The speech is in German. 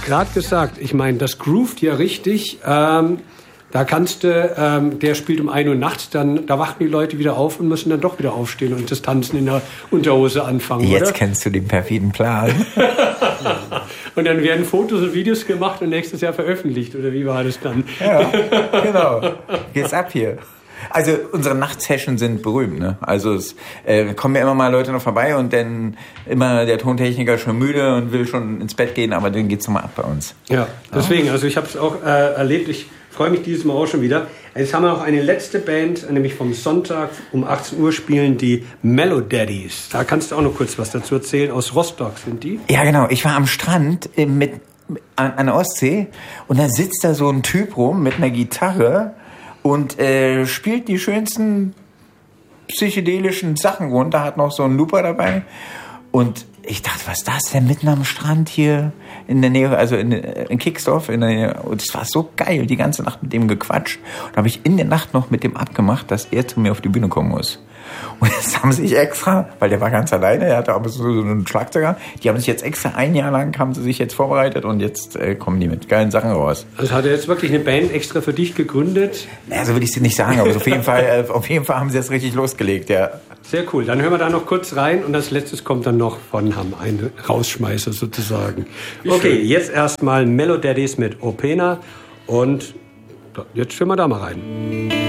gerade gesagt, ich meine, das groovt ja richtig. Da kannst du, der spielt um 1 Uhr nachts, da wachen die Leute wieder auf und müssen dann doch wieder aufstehen und das Tanzen in der Unterhose anfangen, Jetzt oder? kennst du den perfiden Plan. Und dann werden Fotos und Videos gemacht und nächstes Jahr veröffentlicht, oder wie war das dann? Ja, genau. Geht's ab hier. Also unsere Nachtsessions sind berühmt, ne? Also es kommen ja immer mal Leute noch vorbei und dann immer der Tontechniker schon müde und will schon ins Bett gehen, aber dann geht's nochmal ab bei uns. Ja, deswegen, also ich habe es auch erlebt, ich freue mich dieses Mal auch schon wieder. Jetzt haben wir noch eine letzte Band, nämlich vom Sonntag um 18 Uhr spielen die Melodaddies. Da kannst du auch noch kurz was dazu erzählen. Aus Rostock sind die. Ja, genau. Ich war am Strand an der Ostsee und da sitzt da so ein Typ rum mit einer Gitarre und spielt die schönsten psychedelischen Sachen runter, hat noch so einen Looper dabei. Und ich dachte, was ist das denn mitten am Strand hier in der Nähe, also in Kixdorf in der Nähe. Und es war so geil, die ganze Nacht mit dem gequatscht. Und habe ich in der Nacht noch mit dem abgemacht, dass er zu mir auf die Bühne kommen muss. Und jetzt haben sich extra, weil der war ganz alleine, er hatte aber so einen Schlagzeuger, die haben sich jetzt extra 1 Jahr lang, haben sie sich jetzt vorbereitet und jetzt kommen die mit geilen Sachen raus. Also hat er jetzt wirklich eine Band extra für dich gegründet? Naja, so will ich es dir nicht sagen, aber auf jeden Fall haben sie jetzt richtig losgelegt, ja. Sehr cool. Dann hören wir da noch kurz rein und als letztes kommt dann noch von Hamm ein Rausschmeißer sozusagen. Okay, jetzt erstmal Melodaddies mit Opena und jetzt hören wir da mal rein.